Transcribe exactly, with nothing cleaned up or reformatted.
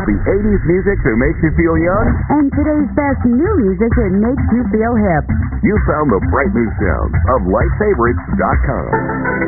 the eighties music that makes you feel young, and today's best new music that makes you feel hip. you found the bright new sounds of light favorites dot com.